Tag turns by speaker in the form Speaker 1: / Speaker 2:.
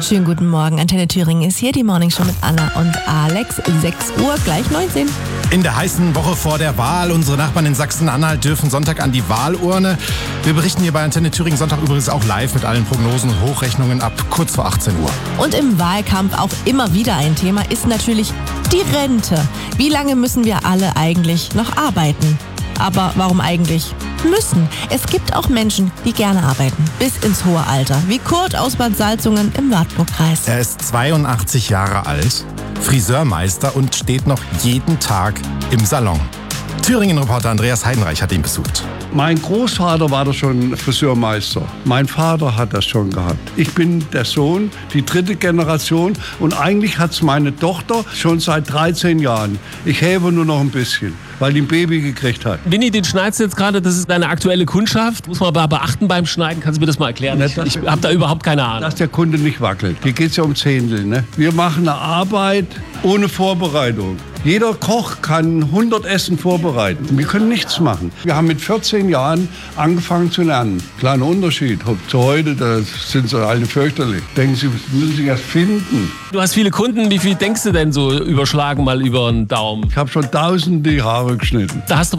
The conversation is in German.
Speaker 1: Schönen guten Morgen. Antenne Thüringen ist hier, die Morningshow mit Anna und Alex. 6 Uhr, gleich 19.
Speaker 2: In der heißen Woche vor der Wahl. Unsere Nachbarn in Sachsen-Anhalt dürfen Sonntag an die Wahlurne. Wir berichten hier bei Antenne Thüringen Sonntag übrigens auch live mit allen Prognosen und Hochrechnungen ab kurz vor 18 Uhr.
Speaker 1: Und im Wahlkampf auch immer wieder ein Thema ist natürlich die Rente. Wie lange müssen wir alle eigentlich noch arbeiten? Aber warum eigentlich müssen? Es gibt auch Menschen, die gerne arbeiten, bis ins hohe Alter, wie Kurt aus Bad Salzungen im Wartburgkreis.
Speaker 2: Er ist 82 Jahre alt, Friseurmeister und steht noch jeden Tag im Salon. Thüringen-Reporter Andreas Heidenreich hat ihn besucht.
Speaker 3: Mein Großvater war da schon Friseurmeister. Mein Vater hat das schon gehabt. Ich bin der Sohn, die 3. Generation. Und eigentlich hat es meine Tochter schon seit 13 Jahren. Ich hebe nur noch ein bisschen, weil die ein Baby gekriegt hat.
Speaker 4: Winnie, den schneidest du jetzt gerade, das ist deine aktuelle Kundschaft. Muss man aber beachten beim Schneiden. Kannst du mir das mal erklären? Ich habe da überhaupt keine Ahnung.
Speaker 3: Dass der Kunde nicht wackelt. Hier geht es ja um Zehntel. Ne? Wir machen eine Arbeit ohne Vorbereitung. Jeder Koch kann 100 Essen vorbereiten. Wir können nichts machen. Wir haben mit 14 Jahren angefangen zu lernen. Kleiner Unterschied. Zu heute, da sind sie alle fürchterlich. Denken Sie, müssen sich erst finden.
Speaker 4: Du hast viele Kunden. Wie viel denkst du denn so überschlagen mal über den Daumen?
Speaker 3: Ich habe schon Tausende die Haare geschnitten.
Speaker 4: Da hast du